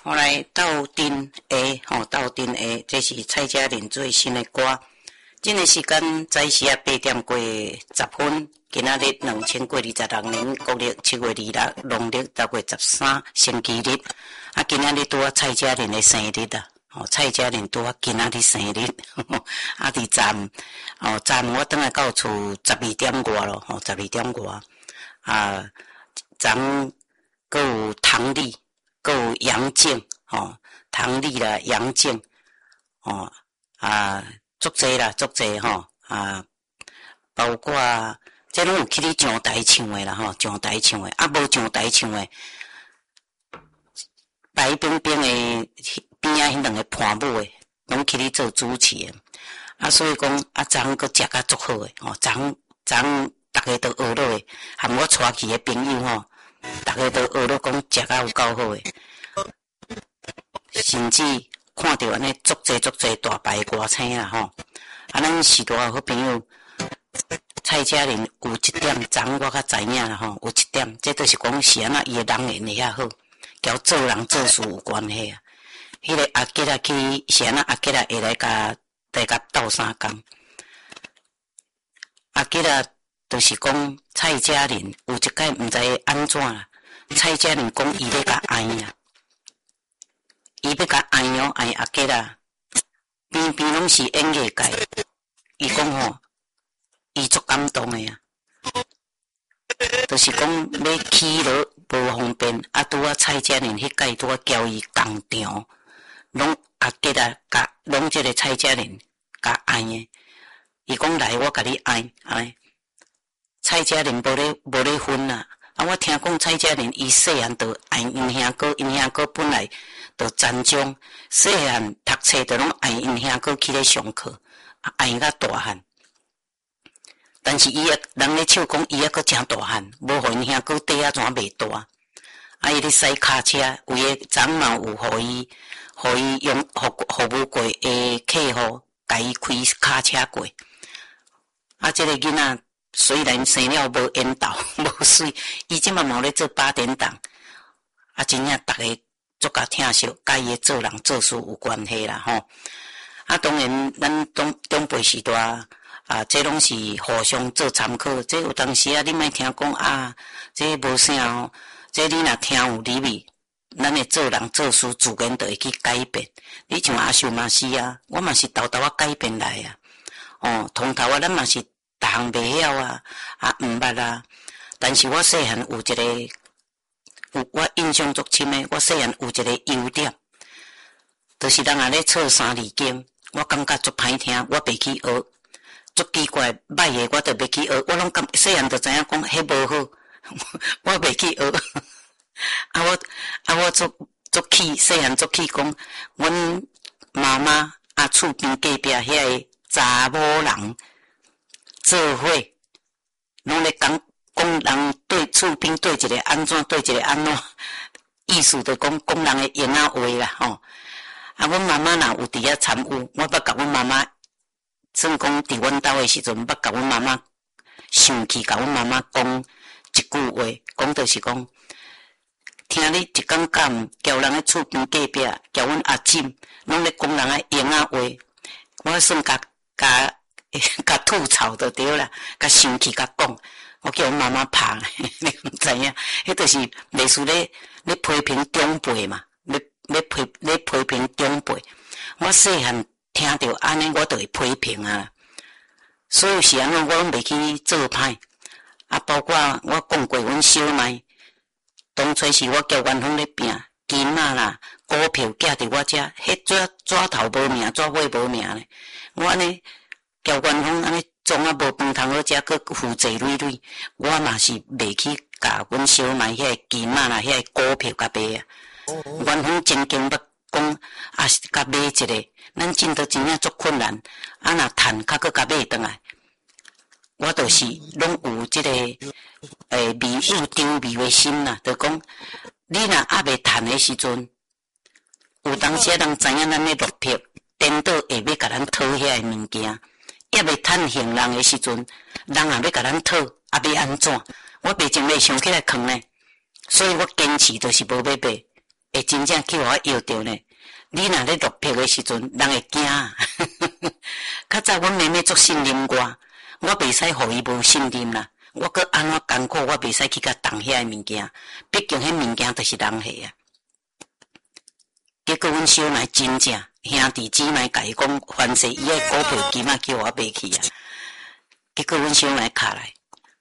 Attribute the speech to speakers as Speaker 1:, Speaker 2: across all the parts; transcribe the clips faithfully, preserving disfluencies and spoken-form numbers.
Speaker 1: 后来斗阵下，吼斗阵下，这是蔡佳玲最新的歌。这个时间早时啊八点过十分，今仔日两千过二十六年国历七月二六，农历十月十三星期日。啊，今仔日拄啊蔡佳玲的生日啊，哦，蔡佳玲拄啊今仔日生日，啊，伫站哦站我等下到厝十二点外咯，吼十二点外啊，咱搁有唐丽。还有杨静，吼，唐丽啦，杨静，哦，啊，足济啦，足济吼，啊，包括这拢有去咧上台唱诶啦，吼，上台唱诶，啊，无上台唱诶，白冰冰诶边仔迄两个伴舞诶，拢去咧做主持诶，啊，所以讲啊，昨昏佫食甲足好诶，吼，昨昏昨昏逐个都学落诶，含我带去诶朋友吼。大家都学了讲食甲有够好诶，甚至看到安尼足济足济大牌歌星啦吼，啊，咱许多好朋友蔡佳玲有一点，昨我较知影啦吼，有一點，这都是讲是安那伊诶人缘会遐好，交做人做事有关系啊。迄、那个阿吉啊去是安那阿吉啊会来甲来甲斗相共，阿吉啊。就是讲蔡佳玲有一届毋知安怎啦，蔡佳玲讲伊要甲爱啊，伊要甲爱哦爱阿吉啦，边边拢是演艺界，伊讲吼，伊足感动诶啊，就是讲要去落无方便，啊拄啊蔡佳玲迄届拄啊交伊工场，拢阿吉啊甲拢即个蔡佳玲甲爱诶，伊讲来我甲你爱，爱。蔡佳玲无咧无咧分啦，啊！我听讲蔡佳玲伊细汉就爱因兄哥，因兄哥本来就残障，细汉读册就拢爱因兄哥去咧上课，爱到大汉。但是伊啊，人咧唱讲伊啊，阁诚大汉，无互因兄哥底啊怎袂大。啊，伊咧驶卡车，有诶长嘛有互伊，互伊用服服务过诶客户，甲伊开卡车过。啊，即、這个囡仔。虽然生了无缘投无水，伊即嘛嘛咧做八点档，啊，真正逐个足甲疼惜，甲伊做人做事有关系啦吼。啊，当然咱中中辈时代啊，这拢是互相做参考。这有当时啊，你莫听讲啊，这无啥哦，这你若听有理味，咱诶做人做事自然就会去改变。你像阿秀嘛是啊，我嘛是豆豆啊改变来啊。哦，从头啊，咱嘛是。逐项袂晓啊，啊毋捌啊，但是我细汉有一个，有我印象足深诶，我细汉有一个优点，就是人啊咧错三字经，我感觉足歹听，我袂去学，足奇怪，歹诶我都袂去学，我拢感细汉就知影讲迄无好，我袂去学，啊我啊我足足气，细汉足气讲，阮妈妈啊厝边隔壁遐个查某人。做伙，拢咧讲讲人对厝边对一个安怎对一个安怎，意思就讲讲人诶言啊话啦吼。啊，阮妈妈若有伫遐参与，我捌甲阮妈妈，算讲伫阮兜诶时阵，捌甲阮妈妈生气，甲阮妈妈讲一句话，讲就是讲，听你一讲讲，交人诶厝边隔壁，交阮阿婶，拢咧讲人诶言啊话，我算甲甲。甲吐槽就对啦，甲生气甲讲，我叫阮妈妈拍，你毋知影，迄就是类似咧咧批评长辈嘛，咧咧批咧批评长辈。我细汉听到安尼，我就会批评啊。所以是安怎，我拢袂去做歹。啊，包括我讲过，阮小妹当初是我交元芳咧拼金仔啦，股票寄伫我遮，迄纸纸头无命，纸尾无命咧，我安尼。交元芳安尼总啊无饭通好食，佮负债累累，我嘛是袂去甲阮小妹遐个金仔啦，遐个股票甲买啊。元芳真经捌讲，啊是甲买一个，咱真都真正足困难，啊若趁较佮甲买转来，我就是拢有即、這个诶味有张味的心啦，就讲你若还袂趁的时阵，有当时人知影咱咧落魄，颠倒会要甲咱讨遐个物件。也未趁行人的时阵，人也要甲咱讨，也要安怎？我毕竟要想起来扛呢，所以我坚持就是无要买。 会真正去互我摇着呢。你若咧落魄诶时阵，人会惊。较早阮妹妹足信任我，我袂使互伊无信任啦。我搁安怎艰苦，我袂使去甲动遐物件，毕竟迄物件就是人下啊。结果阮小奶真正兄弟姊妹甲伊讲，凡是伊诶股票金仔叫我买去啊。结果阮小奶卡来，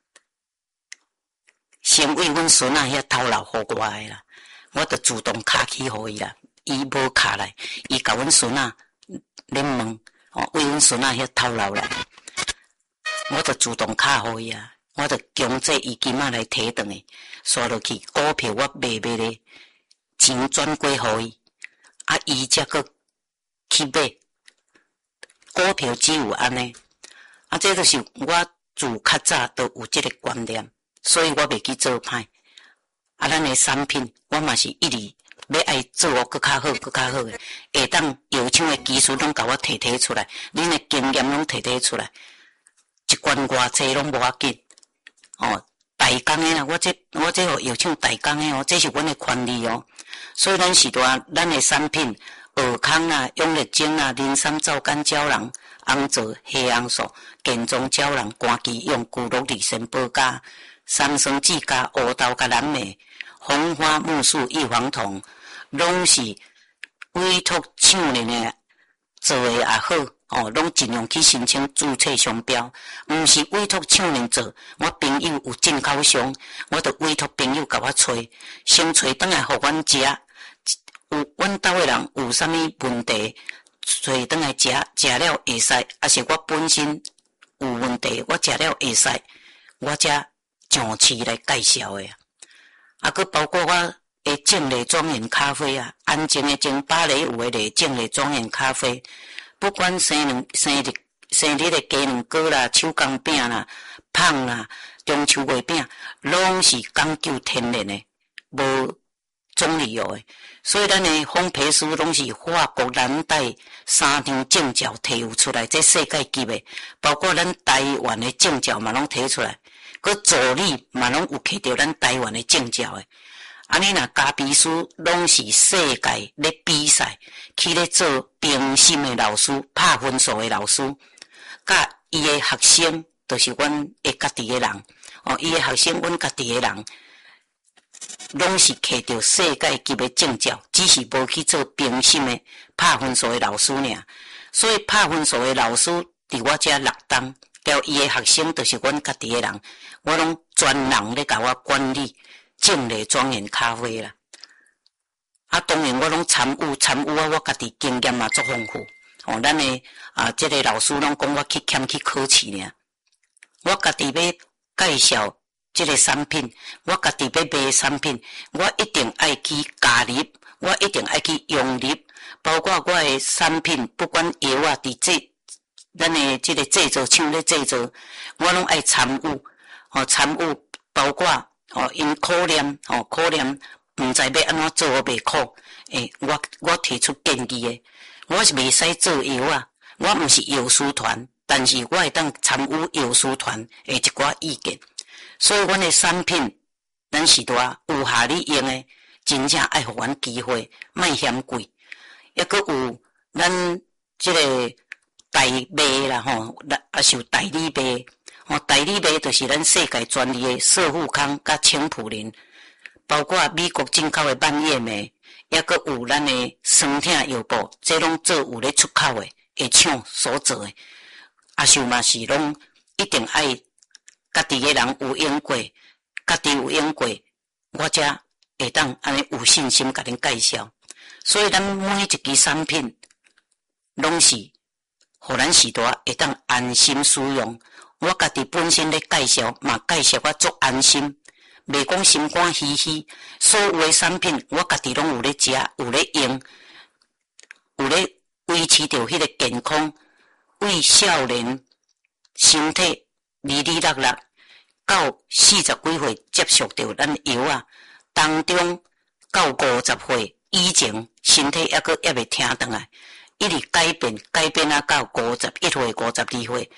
Speaker 1: 先为阮孙仔遐头脑互我诶啦，我着主动卡起互伊啦。伊无卡来，伊甲阮孙仔咧问，哦，为阮孙仔遐头脑来，我着主动卡互伊啊。我着强制伊金仔来摕转诶，刷落去股票我卖卖咧，钱转过互伊，啊，伊则搁去买股票，只有安尼。啊，这就是我自较早都有即个观念，所以我袂去做歹。啊，咱诶产品我嘛是一直要爱做哦，搁较好，搁较好诶，会当药厂诶技术拢甲我提提出来，恁诶经验拢提提出来，一罐偌济拢无要紧。哦，代工诶啦，我这我这互药厂代工诶哦，这是阮诶权利哦。所以咱是说，咱诶产品，尔康啊、永力精啊、磷酸皂苷胶囊、红枣黑红素、健壮胶囊、肝基用骨碌利参保加、三酸酯加乌豆加蓝莓、红花木素异黄酮，拢是委托厂人诶做诶也好。哦，拢尽量去申请注册商标，毋是委托厂人做。我朋友有进口商，我就委托朋友甲我找，先找转来互阮食。有阮兜诶人有啥物问题，找转来食，食了会使，还是我本身有问题，我食了会使，我才上市来介绍诶。啊，佮包括我诶净类庄园咖啡啊，安静诶种芭蕾舞诶类净类庄园咖啡。不管生日、生日、生日的鸡卵糕啦、手工饼啦、胖啦、中秋月饼，拢是讲究天然的，无棕榈油的。所以咱的烘焙师拢是法国蓝带三张证照提有出来，这世界级的，包括咱台湾的证照嘛拢提出来，佮助理嘛拢有摕到咱台湾的证照的。安尼若咖啡师拢是世界咧比赛，去咧做评审的老师，拍分数的老师，甲伊的学生，就是阮的家己的人，哦，伊的学生，阮家己的人，拢是摕到世界级的证照，只是无去做评审的拍分数的老师尔。所以拍分数的老师伫我遮落单，交伊的学生，就是阮家己的人，我拢专人咧甲我管理。净类庄园咖啡啦，啊，当然我拢参与参与啊，我家己经验嘛足丰富。哦，咱诶啊，即、这个老师拢讲我去欠去考试尔，我家己要介绍即个产品，我家己要卖产品，我一定爱去加入，我一定爱去融入，包括我诶产品，不管药啊，伫这咱诶即个制作厂咧制作，我拢爱参与，哦，参与包括。哦，因考验，哦，考验，毋知要安怎做袂苦。诶，我我提出建议诶，我是袂使做药啊，我毋是药师团，但是我会当参与药师团诶一寡意见。所以，阮诶产品，咱是多有下你用诶，真正爱互阮机会，莫嫌贵。抑阁有咱即个代卖啦，吼，也是有代理卖。哦，代理卖就是咱世界专利的色富康甲青普林，包括美国进口的蔓越莓，抑阁有咱的酸痛药布，这拢做有咧出口的，下厂所做的。啊，想嘛是拢一定爱家己的人有用过，家己有用过，我才会当安尼有信心甲恁介绍。所以咱每一支产品拢是，互咱时代会当安心使用。我家己本身咧介绍，嘛介绍我足安心，袂讲心肝虚虚。所有诶产品，我家己拢有咧食，有咧用，有咧维持着迄个健康，为少年身体利利落落，到四十几岁接触着咱药啊，当中到五十岁以前，身体抑阁抑未听转来，一直改变，改变啊到五十一岁、五十二岁。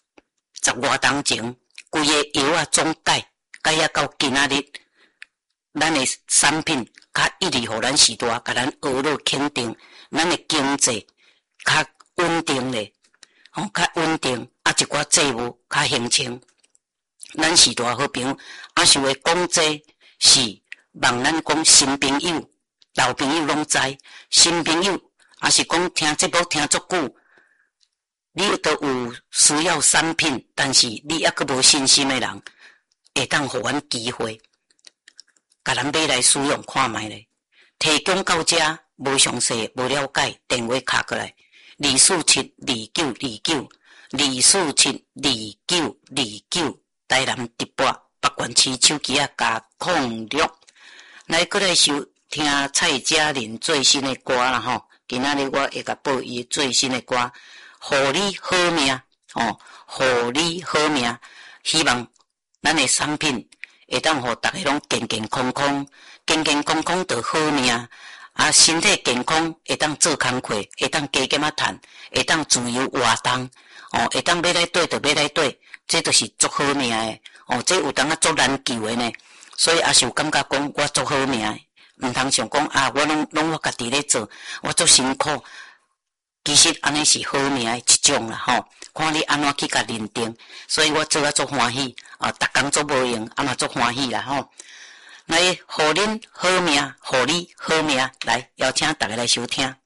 Speaker 1: 十外当前，规个药啊总改，改啊到今仔日， 咱的产品较一直互咱时代，甲咱学乐肯定，咱的经济较稳定咧，吼较稳定，啊一寡债务较形成。咱时代好朋友，啊想要讲这是望咱讲新朋友、老朋友拢知，新朋友也是讲听节目听足久。你都有需要产品，但是你抑阁无信心的人，会当互阮机会，甲咱买来使用看卖咧。提供到遮无详细、无了解，电话卡过来，二四七二九二九，二四七二九二九，台南直播北关市手机啊加控六，来过来收听蔡佳玲最新的歌啦吼。今仔日我会甲播伊最新的歌。互你好命哦，互你好命，希望咱的产品会当互大家拢健健康康，健健康康就好命，啊，身体健康会当做工课，会当加减啊趁，会当自由活动，哦，会当要来对就要来对，这就是足好命的，哦，这有当啊足难救的呢，所以也是有感觉讲我足好命的，毋通想讲啊，我拢拢我家己咧做，我足辛苦。其实安尼是好命的一种啦吼，看你安怎去甲认定，所以我做啊足欢喜，啊，逐工做无用，啊嘛足欢喜啦吼。来，互恁好命，互你好命，来邀请大家来收听。